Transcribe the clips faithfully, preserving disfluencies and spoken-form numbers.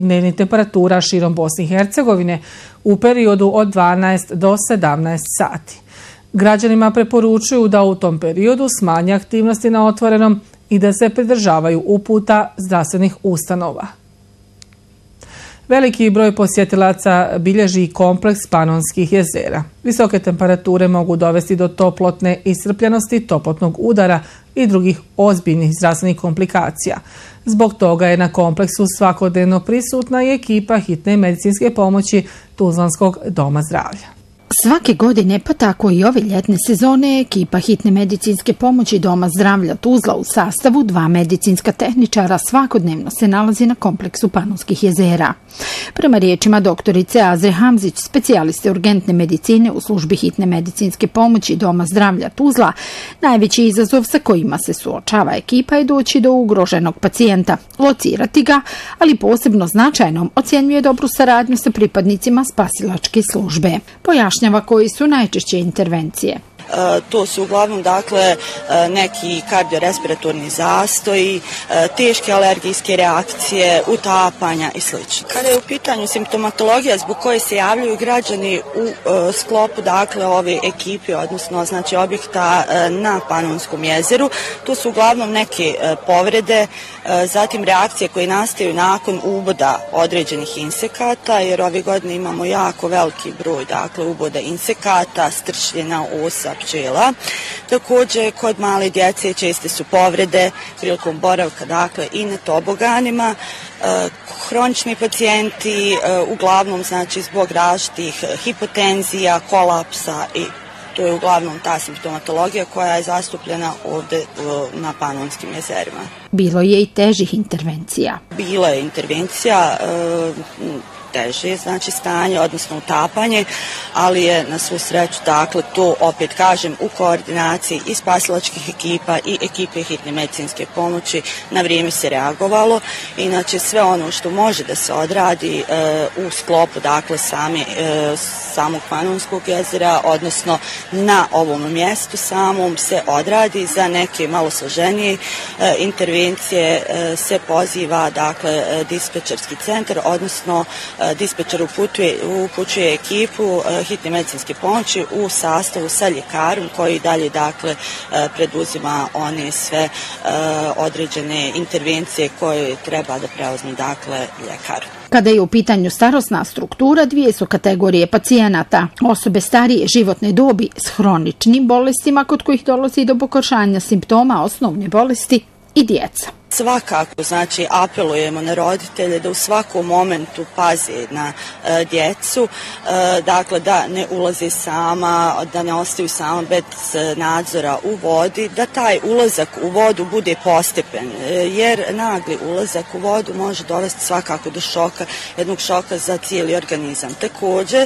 dnevnih temperatura širom Bosne i Hercegovine u periodu od dvanaest do sedamnaest sati. Građanima preporučuju da u tom periodu smanje aktivnosti na otvorenom i da se pridržavaju uputa zdravstvenih ustanova. Veliki broj posjetilaca bilježi kompleks Panonskih jezera. Visoke temperature mogu dovesti do toplotne iscrpljenosti, toplotnog udara i drugih ozbiljnih zdravstvenih komplikacija. Zbog toga je na kompleksu svakodnevno prisutna i ekipa hitne medicinske pomoći Tuzlanskog doma zdravlja. Svake godine, pa tako i ove ljetne sezone, ekipa hitne medicinske pomoći Doma zdravlja Tuzla u sastavu dva medicinska tehničara svakodnevno se nalazi na kompleksu Panonskih jezera. Prema riječima doktorice Azre Hamzić, specijaliste urgentne medicine u službi hitne medicinske pomoći Doma zdravlja Tuzla, najveći izazov sa kojima se suočava ekipa je doći do ugroženog pacijenta, locirati ga, ali posebno značajnom ocjenjuje dobru saradnju sa pripadnicima spasilačke službe. Pojašnjava koji su najčešće intervencije. To su uglavnom dakle neki kardiorespiratorni zastoji, teške alergijske reakcije, utapanja i sl. Kada je u pitanju simptomatologija zbog koje se javljaju građani u sklopu dakle ove ekipe, odnosno znači objekta na Panonskom jezeru, to su uglavnom neke povrede, zatim reakcije koje nastaju nakon uboda određenih insekata, jer ove godine imamo jako veliki broj dakle uboda insekata, stršljena, osa, pčela. Također, kod male djece česte su povrede prilikom boravka dakle i na toboganima. E, hronični pacijenti e, uglavnom znači zbog različitih hipotenzija, kolapsa i to je uglavnom ta simptomatologija koja je zastupljena ovdje na Panonskim jezerima. Bilo je i težih intervencija. Bila je intervencija e, teže, znači stanje, odnosno utapanje, ali je na svu sreću, dakle, to opet kažem u koordinaciji i spasilačkih ekipa i ekipe hitne medicinske pomoći na vrijeme se reagovalo. Inače, sve ono što može da se odradi e, u sklopu, dakle, same, e, samog Panonskog jezera, odnosno na ovom mjestu samom se odradi. Za neke malo složenije e, intervencije e, se poziva, dakle, dispečerski centar, odnosno dispečer uputuje, upućuje ekipu hitne medicinske pomoći u sastavu sa ljekarom koji dalje dakle preduzima one sve određene intervencije koje treba da preuzme dakle ljekar. Kada je u pitanju starosna struktura, dvije su kategorije pacijenata. Osobe starije životne dobi s hroničnim bolestima kod kojih dolazi do pogoršanja simptoma osnovne bolesti i djeca. Svakako, znači, apelujemo na roditelje da u svakom momentu paze na e, djecu, e, dakle, da ne ulaze sama, da ne ostaju sama bez nadzora u vodi, da taj ulazak u vodu bude postepen, e, jer nagli ulazak u vodu može dovesti svakako do šoka, jednog šoka za cijeli organizam. Također, e,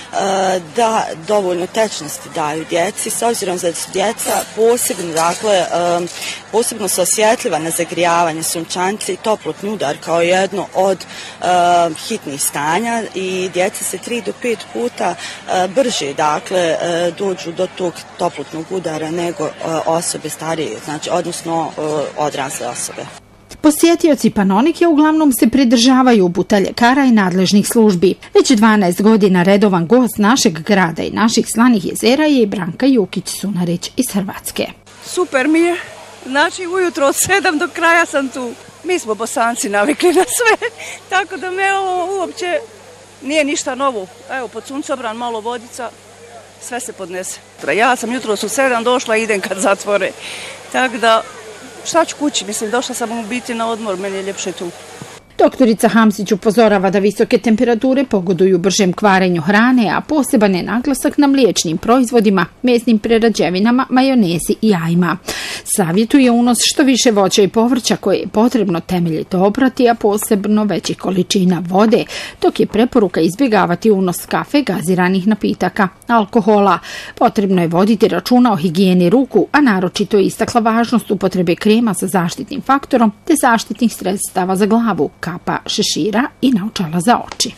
da dovoljno tečnosti daju djeci, s obzirom da su djeca posebno, dakle, e, posebno su osjetljiva na zagrijavanje sunčanice i toplotni udar kao jedno od uh, hitnih stanja i djeca se tri do pet puta uh, brže dakle uh, dođu do tog toplotnog udara nego uh, osobe starije, znači odnosno uh, odrasle osobe. Posjetioci Panonike uglavnom se pridržavaju uputa ljekara i nadležnih službi. Već dvanaest godina redovan gost našeg grada i naših slanih jezera je i Branka Jukić-Sunarić iz Hrvatske. Super mi je. Znači, ujutro od sedam do kraja sam tu. Mi smo Bosanci navikli na sve, tako da me ovo uopće nije ništa novo. Evo, pod suncobran, malo vodica, sve se podnese. Ja sam jutro su sedam došla i idem kad zatvore. Tako da, šta ću kući? Mislim, došla sam u biti na odmor, meni je ljepše tu. Doktorica Hamzić upozorava da visoke temperature pogoduju bržem kvarenju hrane, a poseban je naglasak na mliječnim proizvodima, mesnim prerađevinama, majonezi i jajima. Savjetuje unos što više voća i povrća koje je potrebno temeljito oprati, a posebno većih količina vode, dok je preporuka izbjegavati unos kafe, gaziranih napitaka, alkohola. Potrebno je voditi računa o higijeni ruku, a naročito je istakla važnost upotrebe krema sa zaštitnim faktorom te zaštitnih sredstava za glavu, kapa, šešira i naočala za oči.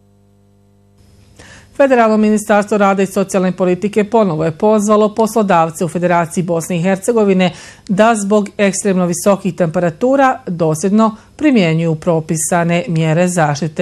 Federalno ministarstvo rada i socijalne politike ponovo je pozvalo poslodavce u Federaciji Bosne i Hercegovine da zbog ekstremno visokih temperatura dosljedno primjenjuju propisane mjere zaštite